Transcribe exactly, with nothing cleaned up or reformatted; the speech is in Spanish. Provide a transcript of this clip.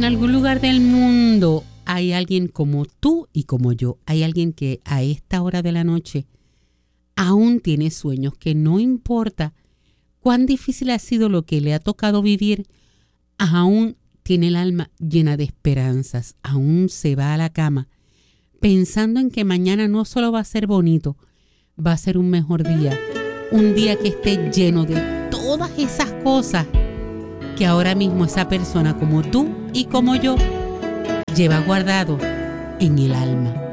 en algún lugar del mundo hay alguien como tú y como yo. Hay alguien que a esta hora de la noche aún tiene sueños, que no importa cuán difícil ha sido lo que le ha tocado vivir, aún tiene el alma llena de esperanzas, aún se va a la cama pensando en que mañana no solo va a ser bonito, va a ser un mejor día, un día que esté lleno de todas esas cosas que ahora mismo esa persona como tú y como yo lleva guardado en el alma.